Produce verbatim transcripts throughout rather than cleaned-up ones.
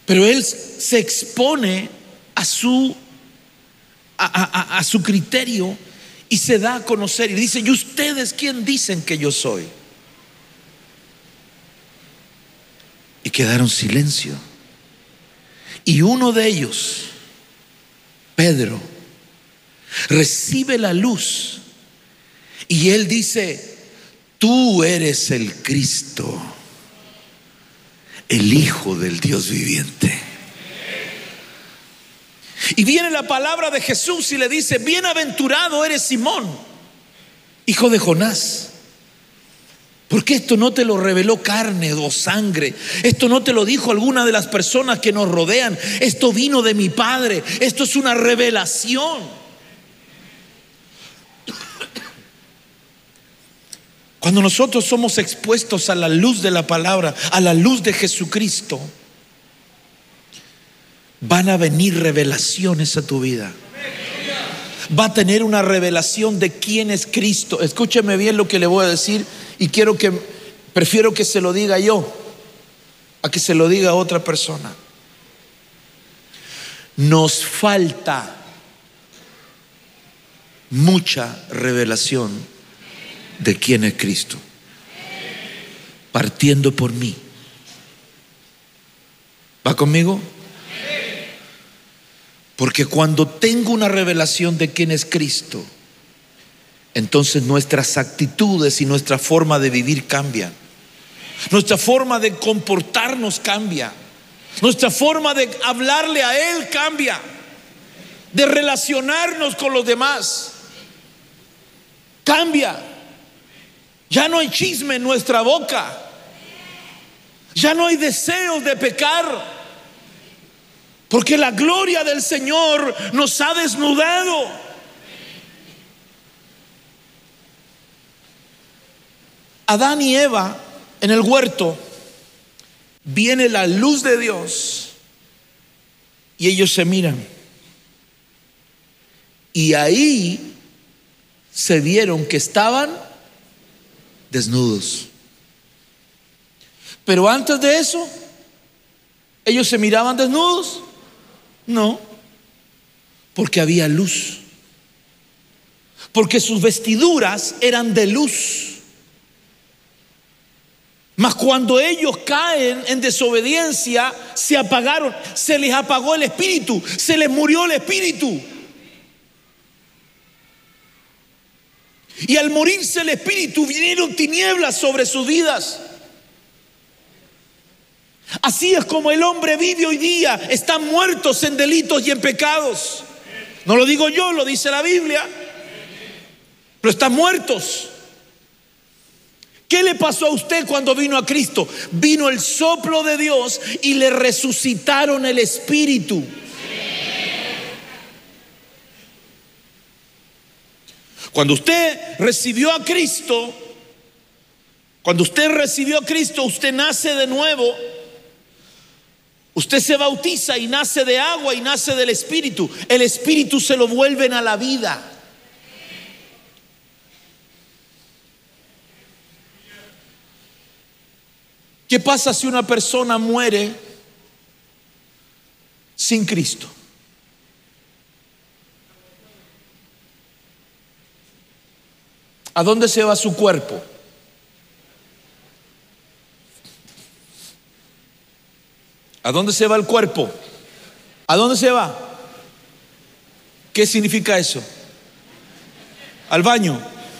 Pero él se expone a su, a, a, a su criterio y se da a conocer y dice: ¿y ustedes quién dicen que yo soy? Y quedaron silencio. Y uno de ellos, Pedro, recibe la luz y él dice: tú eres el Cristo, el Hijo del Dios viviente. Y viene la palabra de Jesús y le dice: bienaventurado eres Simón, hijo de Jonás, porque esto no te lo reveló carne o sangre, esto no te lo dijo alguna de las personas que nos rodean, esto vino de mi Padre, esto es una revelación. Cuando nosotros somos expuestos a la luz de la palabra, a la luz de Jesucristo, van a venir revelaciones a tu vida. Va a tener una revelación de quién es Cristo. Escúcheme bien lo que le voy a decir, y quiero que, prefiero que se lo diga yo a que se lo diga a otra persona. Nos falta mucha revelación de quién es Cristo, partiendo por mí. ¿Va conmigo? Porque cuando tengo una revelación de quién es Cristo, entonces nuestras actitudes y nuestra forma de vivir cambian. Nuestra forma de comportarnos cambia. Nuestra forma de hablarle a Él cambia. De relacionarnos con los demás cambia. Ya no hay chisme en nuestra boca. Ya no hay deseos de pecar. Porque la gloria del Señor nos ha desnudado. Adán y Eva en el huerto, viene la luz de Dios y ellos se miran. Y ahí se vieron que estaban desnudos. Pero antes de eso, ¿ellos se miraban desnudos? No, porque había luz, porque sus vestiduras eran de luz. Mas cuando ellos caen en desobediencia, se apagaron, se les apagó el espíritu, se les murió el espíritu. Y al morirse el espíritu, vinieron tinieblas sobre sus vidas. Así es como el hombre vive hoy día. Están muertos en delitos y en pecados. No lo digo yo, lo dice la Biblia. Pero están muertos. ¿Qué le pasó a usted cuando vino a Cristo? Vino el soplo de Dios y le resucitaron el espíritu. Cuando usted recibió a Cristo, cuando usted recibió a Cristo, usted nace de nuevo. Usted se bautiza y nace de agua y nace del espíritu. El espíritu se lo vuelven a la vida. ¿Qué pasa si una persona muere sin Cristo? ¿A dónde se va su cuerpo? ¿A dónde se va el cuerpo? ¿A dónde se va? ¿Qué significa eso? Al baño.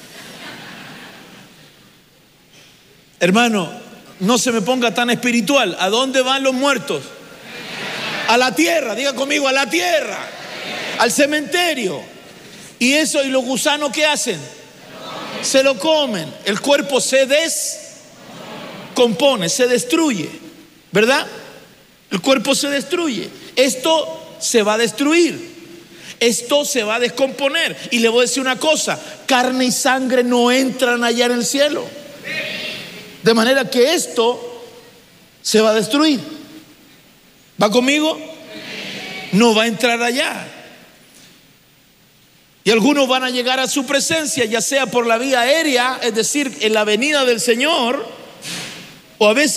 Hermano, no se me ponga tan espiritual. ¿A dónde van los muertos? A la tierra, diga conmigo, a la tierra, al cementerio. Y eso, ¿y los gusanos qué hacen? Se lo comen. El cuerpo se descompone, se destruye, ¿verdad? El cuerpo se destruye. Esto se va a destruir. Esto se va a descomponer. Y le voy a decir una cosa: carne y sangre no entran allá en el cielo. De manera que esto se va a destruir. ¿Va conmigo? No va a entrar allá. Y algunos van a llegar a su presencia, ya sea por la vía aérea, es decir, en la venida del Señor, o a veces